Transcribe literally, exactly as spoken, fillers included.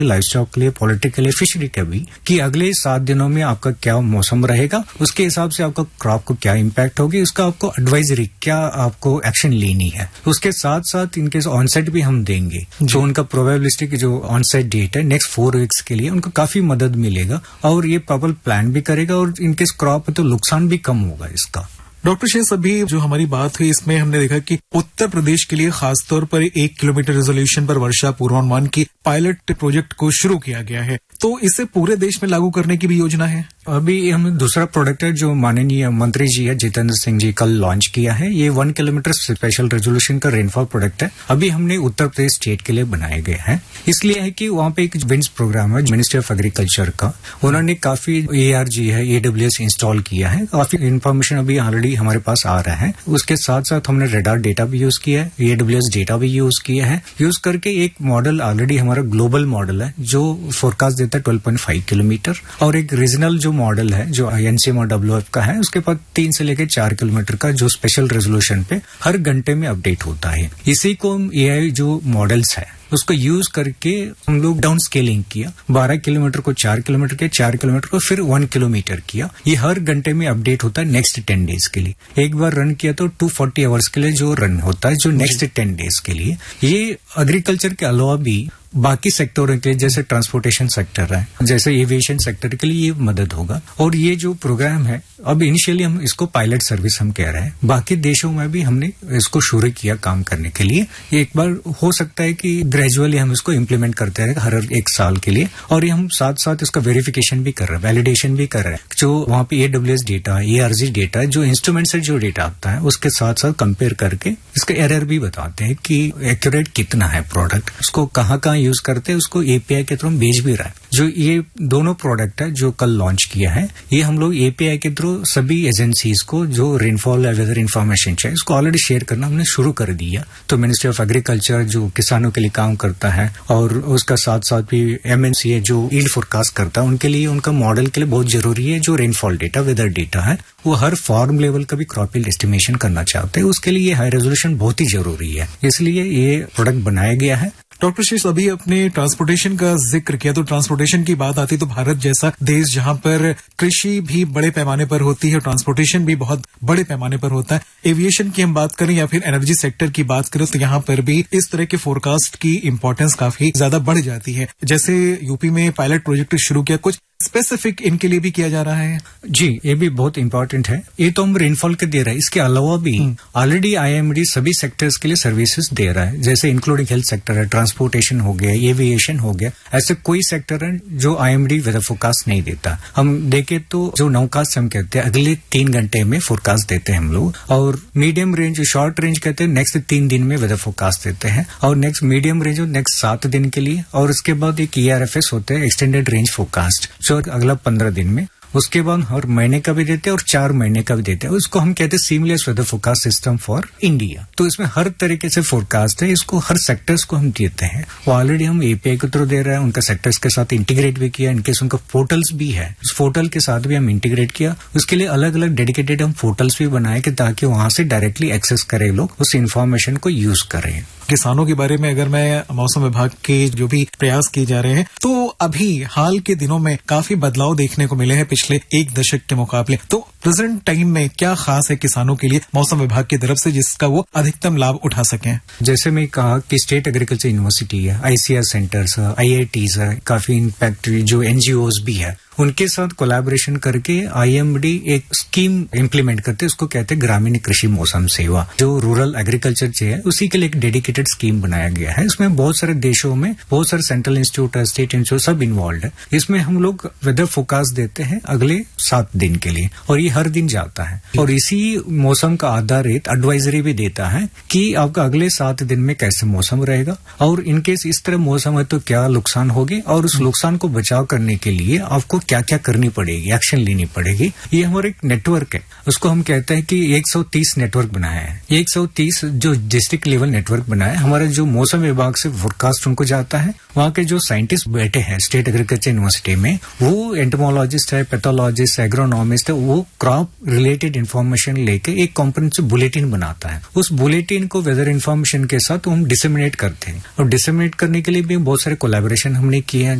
Life stock के लिए, poultry के लिए, फिशरी के भी, कि अगले सात दिनों में आपका क्या मौसम रहेगा, उसके हिसाब से आपका क्रॉप को क्या इम्पैक्ट होगी, उसका आपको एडवाइजरी क्या आपको एक्शन लेनी है। उसके साथ साथ इनके ऑनसेट भी हम देंगे, जो उनका प्रोबेबिलिस्टिक जो ऑनसेट डेट है नेक्स्ट फोर वीक्स के लिए, उनको काफी मदद मिलेगा और ये प्रॉपर प्लान भी करेगा और इनके क्रॉप तो नुकसान भी कम होगा इसका। डॉक्टर शेष, अभी जो हमारी बात हुई इसमें हमने देखा कि उत्तर प्रदेश के लिए खासतौर पर एक किलोमीटर रेजोल्यूशन पर वर्षा पूर्वानुमान की पायलट प्रोजेक्ट को शुरू किया गया है, तो इसे पूरे देश में लागू करने की भी योजना है? अभी हम दूसरा प्रोडक्ट है जो माननीय मंत्री जी है जितेंद्र सिंह जी कल लॉन्च किया है। ये वन किलोमीटर स्पेशल रेजोल्यूशन का रेनफॉल प्रोडक्ट है। अभी हमने उत्तर प्रदेश स्टेट के लिए बनाए गए हैं, इसलिए है कि वहाँ पे एक विंड्स प्रोग्राम है मिनिस्ट्री ऑफ एग्रीकल्चर का, उन्होंने काफी ए आर जी है, एडब्ल्यूएस इंस्टॉल किया है, काफी इन्फॉर्मेशन अभी ऑलरेडी हमारे पास आ रहा है। उसके साथ साथ हमने रेडार डेटा भी यूज किया है, एडब्ल्यूएस डेटा भी यूज किया है। यूज करके एक मॉडल ऑलरेडी हमारा ग्लोबल मॉडल है जो फोरकास्ट देता है ट्वेल्व पॉइंट फाइव किलोमीटर, और एक रीजनल जो मॉडल है जो आईएनसीएम और डब्ल्यूएफ का है, उसके पास तीन से लेकर चार किलोमीटर का जो स्पेशल रेजोल्यूशन पे हर घंटे में अपडेट होता है। इसी को एआई जो मॉडल्स है उसको यूज करके हम लोग डाउन स्केलिंग किया, बारह किलोमीटर को चार किलोमीटर के, चार किलोमीटर को फिर वन किलोमीटर किया। ये हर घंटे में अपडेट होता है नेक्स्ट टेन डेज के लिए। एक बार रन किया तो टू फोर्टी आवर्स के लिए जो रन होता है जो नेक्स्ट टेन डेज के लिए। ये एग्रीकल्चर के अलावा भी बाकी सेक्टरों के जैसे ट्रांसपोर्टेशन सेक्टर है, जैसे एविएशन सेक्टर के लिए ये मदद होगा। और ये जो प्रोग्राम है अब इनिशियली हम इसको पायलट सर्विस हम कह रहे हैं, बाकी देशों में भी हमने इसको शुरू किया काम करने के लिए। एक बार हो सकता है कि ग्रेजुअली हम इसको इम्प्लीमेंट करते हैं हर एक साल के लिए, और ये हम साथ साथ इसका वेरिफिकेशन भी कर रहे हैं, वैलिडेशन भी कर रहे हैं। जो वहाँ पे एडब्ल्यूएस डेटा, एआरजी डेटा, जो इंस्ट्रूमेंट से जो डेटा आता है उसके साथ साथ कंपेयर करके इसका एरर भी बताते हैं कि एक्यूरेट कितना है प्रोडक्ट, उसको कहाँ कहाँ यूज करते हैं, उसको एपीआई के थ्रू भेज भी रहा है। जो ये दोनों प्रोडक्ट है जो कल लॉन्च किया है, ये हम लोग एपीआई के थ्रू सभी एजेंसीज को जो रेनफॉल या वेदर इन्फॉर्मेशन चाहिए इसको ऑलरेडी शेयर करना हमने शुरू कर दिया। तो मिनिस्ट्री ऑफ एग्रीकल्चर जो किसानों के लिए काम करता है, और उसका साथ साथ भी एमएनसी है जो ईल्ड फोरकास्ट करता है, उनके लिए उनका मॉडल के लिए बहुत जरूरी है जो रेनफॉल डेटा, वेदर डेटा है, वो हर फार्म लेवल का भी क्रॉप यील्ड एस्टिमेशन करना चाहते हैं, उसके लिए हाई रेजोल्यूशन बहुत ही जरूरी है, इसलिए ये प्रोडक्ट बनाया गया है। डॉक्टर शेष, अभी अपने ट्रांसपोर्टेशन का जिक्र किया, तो ट्रांसपोर्टेशन की बात आती तो भारत जैसा देश जहां पर कृषि भी बड़े पैमाने पर होती है, ट्रांसपोर्टेशन भी बहुत बड़े पैमाने पर होता है, एविएशन की हम बात करें या फिर एनर्जी सेक्टर की बात करें तो यहाँ पर भी इस तरह के फोरकास्ट की इम्पोर्टेंस काफी ज्यादा बढ़ जाती है। जैसे यूपी में पायलट प्रोजेक्ट शुरू किया, कुछ स्पेसिफिक इनके लिए भी किया जा रहा है? जी, ये भी बहुत इंपॉर्टेंट है। ये तो हम रेनफॉल के दे रहे हैं, इसके अलावा भी ऑलरेडी आईएमडी सभी सेक्टर्स के लिए सर्विसेज दे रहा है, जैसे इंक्लूडिंग हेल्थ सेक्टर है, ट्रांसपोर्टेशन हो गया, एविएशन हो गया। ऐसे कोई सेक्टर है जो आईएमडी वेदर फोरकास्ट नहीं देता। हम देखे तो जो नौकास्ट हम कहते हैं अगले तीन घंटे में फोरकास्ट देते हैं हम लोग, और मीडियम रेंज, शॉर्ट रेंज कहते हैं नेक्स्ट तीन दिन में वेदर फोरकास्ट देते हैं, और नेक्स्ट मीडियम रेंज नेक्स्ट सात दिन के लिए, और उसके बाद एक ईआरएफएस होते हैं एक्सटेंडेड रेंज फोरकास्ट अगला पंद्रह दिन में। उसके बाद हर महीने का भी देते हैं और चार महीने का भी देते हैं। उसको हम कहते हैं seamless weather forecast system for India. तो इसमें हर तरीके से फोरकास्ट है, इसको हर सेक्टर्स को हम देते हैं। वो ऑलरेडी हम एपीआई के थ्रू दे रहे हैं, उनका सेक्टर्स के साथ इंटीग्रेट भी किया, इनकेस उनका पोर्टल्स भी है, उस पोर्टल के साथ भी हम इंटीग्रेट किया। उसके लिए अलग अलग डेडिकेटेड हम पोर्टल्स भी बनाए कि ताकि वहां से डायरेक्टली एक्सेस करें लोग, उस इन्फॉर्मेशन को यूज करें। किसानों के बारे में अगर मैं मौसम विभाग के जो भी प्रयास किए जा रहे हैं, तो अभी हाल के दिनों में काफी बदलाव देखने को मिले हैं पिछले एक दशक के मुकाबले। तो प्रेजेंट टाइम में क्या खास है किसानों के लिए मौसम विभाग की तरफ से जिसका वो अधिकतम लाभ उठा सकें? जैसे मैं कहा कि स्टेट एग्रीकल्चर यूनिवर्सिटी है, आईसीआर सेंटर्स है, आईआईटीज है, काफी इम्पैक्ट जो एनजीओज भी है, उनके साथ कोलैबोरेशन करके आईएमडी एक स्कीम इम्प्लीमेंट करते हैं, उसको कहते हैं ग्रामीण कृषि मौसम सेवा, जो रूरल एग्रीकल्चर चाहिए उसी के लिए एक डेडिकेटेड स्कीम बनाया गया है। इसमें बहुत सारे देशों में बहुत सारे सेंट्रल इंस्टीट्यूट है, स्टेट इंस्टीट्यूट सब इन्वॉल्व है। इसमें हम लोग वेदर फोरकास्ट देते हैं अगले सात दिन के लिए, और ये हर दिन जाता है, और इसी मौसम का आधारित एडवाइजरी भी देता है कि आपका अगले सात दिन में कैसे मौसम रहेगा, और इनकेस इस तरह मौसम है तो क्या नुकसान होगी, और उस नुकसान को बचाव करने के लिए आपको क्या क्या करनी पड़ेगी, एक्शन लेनी पड़ेगी। ये हमारा एक नेटवर्क है, उसको हम कहते हैं कि एक सौ तीस नेटवर्क बनाया है। एक सौ तीस जो डिस्ट्रिक्ट लेवल नेटवर्क बनाया है, हमारा जो मौसम विभाग से फोरकास्ट उनको जाता है, वहाँ के जो साइंटिस्ट बैठे हैं स्टेट एग्रीकल्चर यूनिवर्सिटी में, वो एंटोमोलॉजिस्ट है, पैथोलॉजिस्ट, एग्रोनॉमिस्ट है, वो क्रॉप रिलेटेड इन्फॉर्मेशन लेके एक कॉम्प्रिहेंसिव बुलेटिन बनाता है। उस बुलेटिन को वेदर इन्फॉर्मेशन के साथ हम डिसेमिनेट करते हैं और डिसेमिनेट करने के लिए भी बहुत सारे कोलैबोरेशन हमने किए हैं।